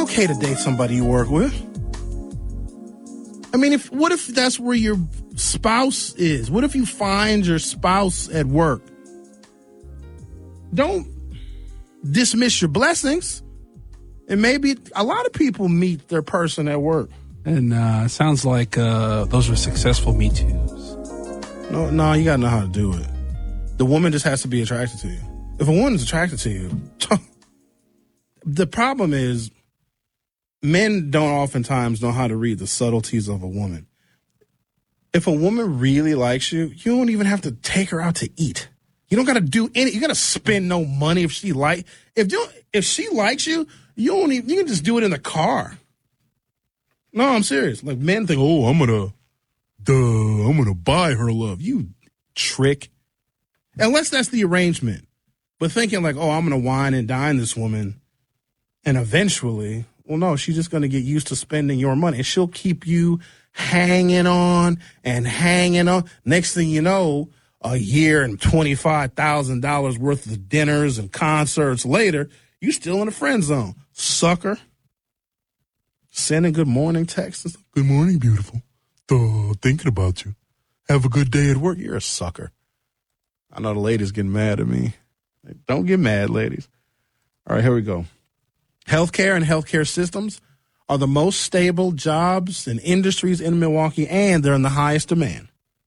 okay to date somebody you work with. I mean, what if that's where your spouse is? What if you find your spouse at work? Don't dismiss your blessings. And maybe a lot of people meet their person at work. And sounds like those are successful Me Too's. No, you got to know how to do it. The woman just has to be attracted to you. If a woman's attracted to you, the problem is men don't oftentimes know how to read the subtleties of a woman. If a woman really likes you, you don't even have to take her out to eat. You don't got to do you got to spend no money if she if she likes you, you can just do it in the car. No, I'm serious. Like, men think, oh, I'm gonna buy her love. You trick. Unless that's the arrangement. But thinking like, oh, I'm gonna wine and dine this woman, and eventually, well, no, she's just gonna get used to spending your money, and she'll keep you hanging on and hanging on. Next thing you know, a year and $25,000 worth of dinners and concerts later, you still in the friend zone, sucker. Sending good morning texts. Good morning, beautiful. Thinking about you. Have a good day at work. You're a sucker. I know the ladies getting mad at me. Don't get mad, ladies. All right, here we go. Healthcare and healthcare systems are the most stable jobs and industries in Milwaukee, and they're in the highest demand.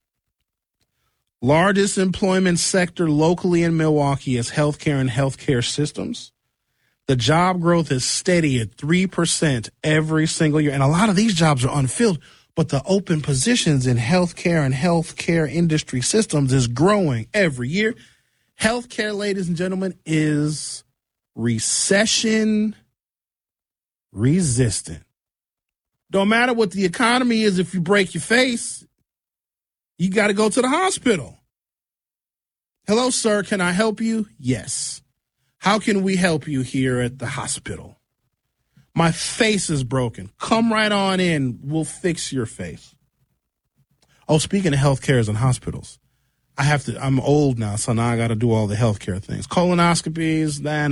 Largest employment sector locally in Milwaukee is healthcare and healthcare systems. The job growth is steady at 3% every single year. And a lot of these jobs are unfilled, but the open positions in healthcare and healthcare industry systems is growing every year. Healthcare, ladies and gentlemen, is recession resistant. Don't matter what the economy is, if you break your face, you got to go to the hospital. Hello, sir, can I help you? Yes. How can we help you here at the hospital? My face is broken. Come right on in. We'll fix your face. Oh, speaking of healthcare and hospitals, I'm old now, so now I got to do all the healthcare things. Colonoscopies,